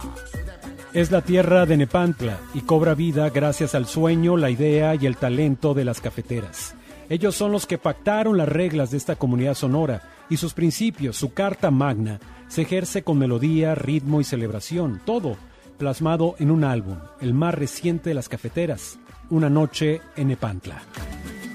Es la tierra de Nepantla y cobra vida gracias al sueño, la idea y el talento de las cafeteras. Ellos son los que pactaron las reglas de esta comunidad sonora y sus principios, su carta magna, se ejerce con melodía, ritmo y celebración, todo plasmado en un álbum, el más reciente de las cafeteras, Una noche en Nepantla.